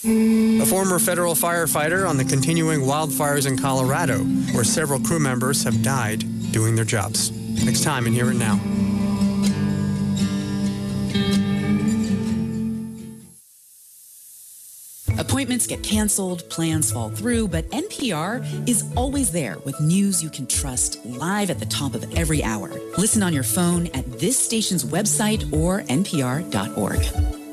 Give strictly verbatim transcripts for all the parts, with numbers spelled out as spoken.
A former federal firefighter on the continuing wildfires in Colorado, where several crew members have died doing their jobs. Next time in Hear It Now. Appointments get canceled, plans fall through, but N P R is always there with news you can trust live at the top of every hour. Listen on your phone at this station's website or N P R dot org.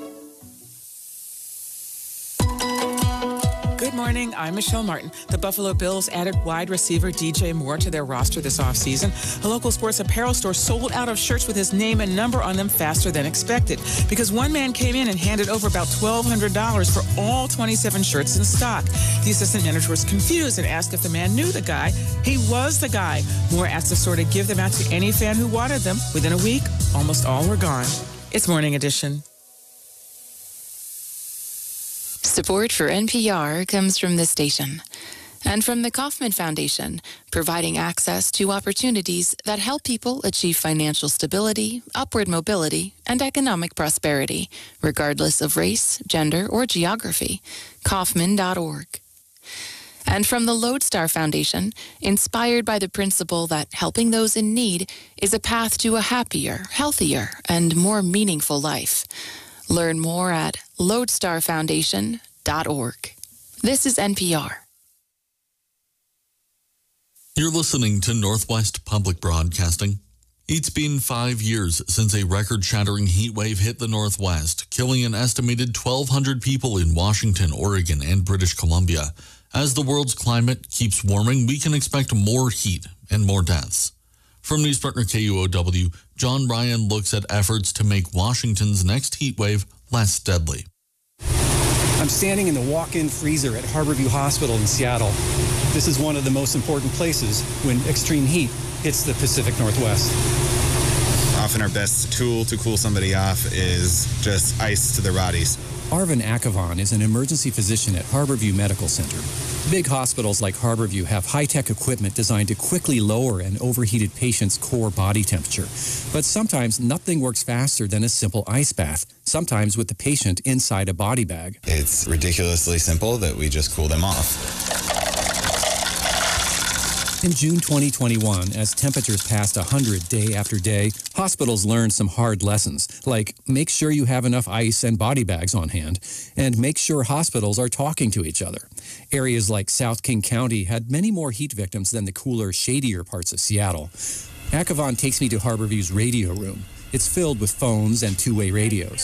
Good morning, I'm Michelle Martin. The Buffalo Bills added wide receiver D J Moore to their roster this offseason. A local sports apparel store sold out of shirts with his name and number on them faster than expected because one man came in and handed over about twelve hundred dollars for all twenty-seven shirts in stock. The assistant manager was confused and asked if the man knew the guy. He was the guy. Moore asked the store to give them out to any fan who wanted them. Within a week, almost all were gone. It's Morning Edition. Support for N P R comes from this station and from the Kauffman Foundation, providing access to opportunities that help people achieve financial stability, upward mobility, and economic prosperity, regardless of race, gender, or geography. Kauffman dot org. And from the Lodestar Foundation, inspired by the principle that helping those in need is a path to a happier, healthier, and more meaningful life. Learn more at lodestar foundation dot org. This is N P R. You're listening to Northwest Public Broadcasting. It's been five years since a record-shattering heat wave hit the Northwest, killing an estimated twelve hundred people in Washington, Oregon, and British Columbia. As the world's climate keeps warming, we can expect more heat and more deaths. From News Partner K U O W, John Ryan looks at efforts to make Washington's next heat wave less deadly. I'm standing in the walk-in freezer at Harborview Hospital in Seattle. This is one of the most important places when extreme heat hits the Pacific Northwest. Often our best tool to cool somebody off is just ice to the Rotties. Arvin Akavan is an emergency physician at Harborview Medical Center. Big hospitals like Harborview have high-tech equipment designed to quickly lower an overheated patient's core body temperature. But sometimes nothing works faster than a simple ice bath, sometimes with the patient inside a body bag. It's ridiculously simple that we just cool them off. In June twenty twenty-one, as temperatures passed one hundred day after day, hospitals learned some hard lessons, like make sure you have enough ice and body bags on hand, and make sure hospitals are talking to each other. Areas like South King County had many more heat victims than the cooler, shadier parts of Seattle. Akavan takes me to Harborview's radio room. It's filled with phones and two-way radios.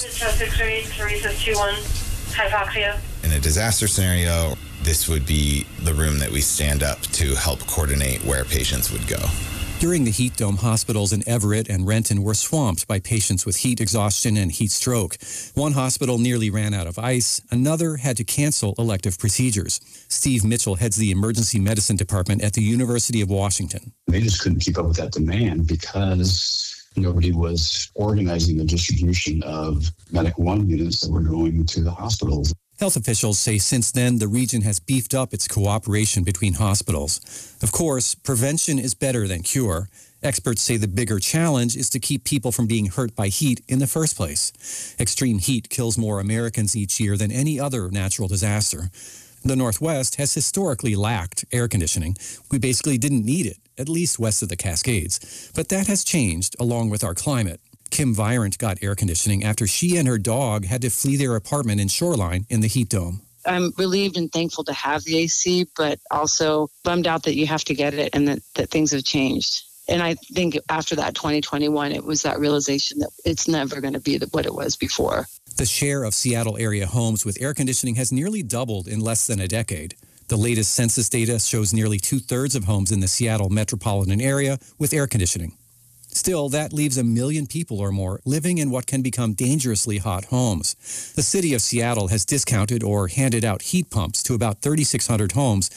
Hypoxia. In a disaster scenario, this would be the room that we stand up to help coordinate where patients would go. During the heat dome, hospitals in Everett and Renton were swamped by patients with heat exhaustion and heat stroke. One hospital nearly ran out of ice. Another had to cancel elective procedures. Steve Mitchell heads the emergency medicine department at the University of Washington. They just couldn't keep up with that demand because nobody was organizing the distribution of Medic One units that were going to the hospitals. Health officials say since then, the region has beefed up its cooperation between hospitals. Of course, prevention is better than cure. Experts say the bigger challenge is to keep people from being hurt by heat in the first place. Extreme heat kills more Americans each year than any other natural disaster. The Northwest has historically lacked air conditioning. We basically didn't need it, at least west of the Cascades. But that has changed along with our climate. Kim Virant got air conditioning after she and her dog had to flee their apartment in Shoreline in the heat dome. I'm relieved and thankful to have the A C, but also bummed out that you have to get it and that, that things have changed. And I think after that twenty twenty-one, it was that realization that it's never going to be what it was before. The share of Seattle area homes with air conditioning has nearly doubled in less than a decade. The latest census data shows nearly two-thirds of homes in the Seattle metropolitan area with air conditioning. Still, that leaves a million people or more living in what can become dangerously hot homes. The city of Seattle has discounted or handed out heat pumps to about thirty-six hundred homes